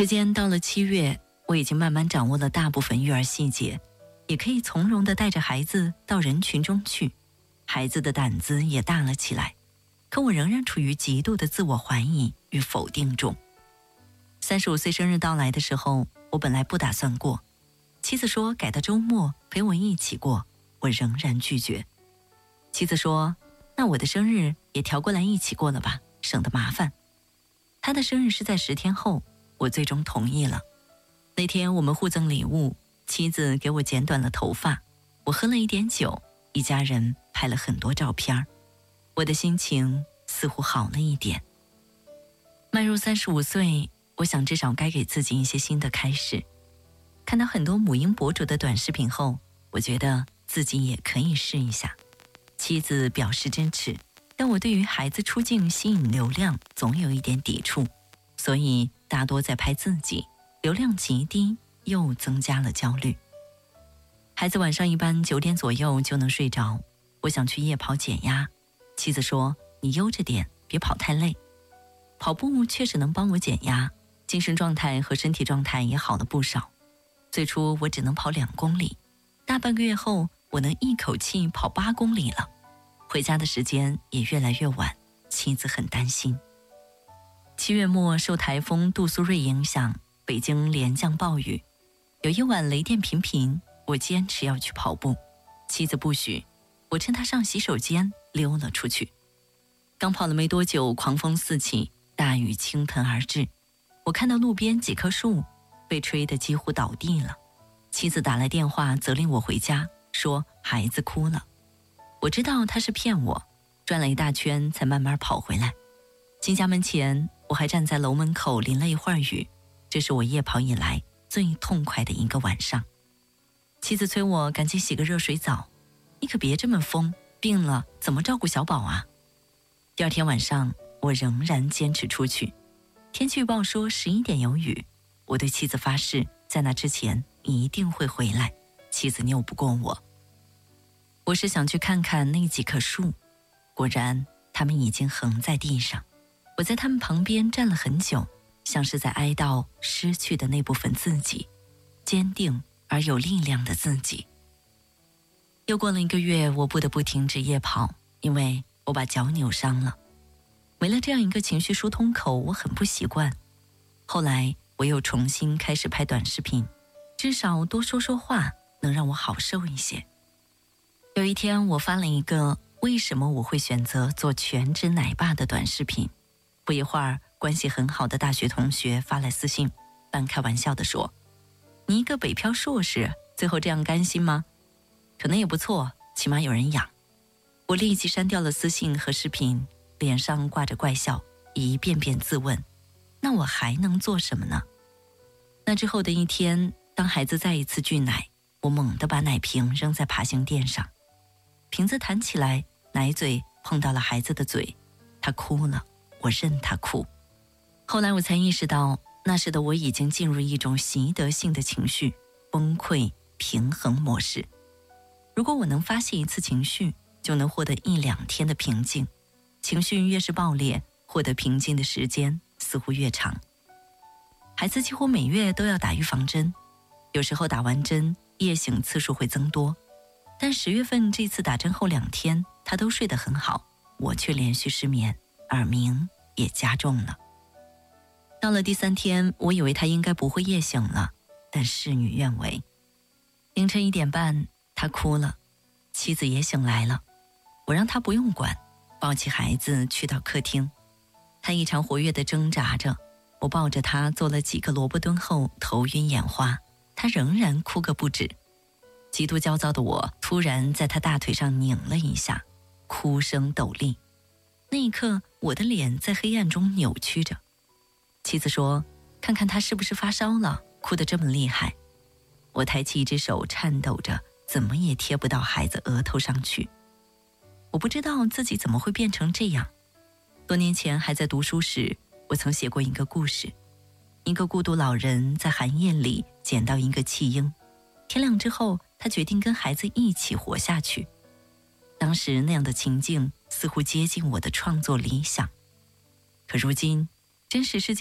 时间到了7月，我已经慢慢掌握了大部分育儿细节，也可以从容地带着孩子到人群中去，孩子的胆子也大了起来。可我仍然处于极度的自我怀疑与否定中。35岁生日到来的时候，我本来不打算过，妻子说改到周末陪我一起过，我仍然拒绝。妻子说，那我的生日也调过来一起过了吧，省得麻烦。他的生日是在10天后，我最终同意了。那天我们互赠礼物，妻子给我剪短了头发，我喝了一点酒，一家人拍了很多照片，我的心情似乎好了一点。迈入35岁，我想至少该给自己一些新的开始。看到很多母婴博主的短视频后，我觉得自己也可以试一下。妻子表示支持，但我对于孩子出镜吸引流量总有一点抵触，所以大多在拍自己，流量极低，又增加了焦虑。孩子晚上一般9点左右就能睡着，我想去夜跑减压。妻子说，你悠着点，别跑太累。跑步确实能帮我减压，精神状态和身体状态也好了不少。最初我只能跑2公里，大半个月后我能一口气跑8公里了。回家的时间也越来越晚，妻子很担心。7月末受台风杜苏芮影响，北京连降暴雨，有一晚雷电频频，我坚持要去跑步，妻子不许，我趁她上洗手间溜了出去。刚跑了没多久，狂风四起，大雨倾盆而至，我看到路边几棵树被吹得几乎倒地了。妻子打来电话责令我回家，说孩子哭了。我知道他是骗我，转了一大圈才慢慢跑回来。进家门前，我还站在楼门口淋了一会儿雨，这是我夜跑以来最痛快的一个晚上。妻子催我赶紧洗个热水澡，你可别这么疯，病了怎么照顾小宝啊？第二天晚上，我仍然坚持出去。天气预报说11点有雨，我对妻子发誓，在那之前一定会回来。妻子拗不过我。我是想去看看那几棵树，果然它们已经横在地上。我在它们旁边站了很久，像是在哀悼失去的那部分自己，坚定而有力量的自己。又过了1个月，我不得不停止夜跑，因为我把脚扭伤了。没了这样一个情绪疏通口，我很不习惯。后来我又重新开始拍短视频，至少多说说话能让我好受一些。有一天我发了一个为什么我会选择做全职奶爸的短视频，不一会儿关系很好的大学同学发来私信，半开玩笑地说，你一个北漂硕士最后这样甘心吗？可能也不错，起码有人养。我立即删掉了私信和视频，脸上挂着怪笑，一遍遍自问，那我还能做什么呢？那之后的一天，当孩子再一次拒奶，我猛地把奶瓶扔在爬行垫上，瓶子弹起来，奶嘴碰到了孩子的嘴，他哭了，我任他哭。后来我才意识到，那时的我已经进入一种习得性的情绪崩溃平衡模式。如果我能发泄一次情绪，就能获得1-2天的平静，情绪越是爆裂，获得平静的时间似乎越长。孩子几乎每月都要打预防针，有时候打完针夜醒次数会增多，但10月份这次打针后2天他都睡得很好，我却连续失眠，耳鸣也加重了。到了第3天，我以为他应该不会夜醒了，但事与愿违。凌晨1点半，他哭了，妻子也醒来了，我让他不用管，抱起孩子去到客厅。他异常活跃地挣扎着，我抱着他做了几个萝卜蹲后头晕眼花，他仍然哭个不止。极度焦躁的我突然在他大腿上拧了一下，哭声陡厉。那一刻，我的脸在黑暗中扭曲着。妻子说，看看他是不是发烧了，哭得这么厉害。我抬起一只手颤抖着，怎么也贴不到孩子额头上去。我不知道自己怎么会变成这样。多年前还在读书时，我曾写过一个故事，一个孤独老人在寒夜里捡到一个弃婴，天亮之后他决定跟孩子一起活下去。当时那样的情境似乎接近我的创作理想，可如今真实世界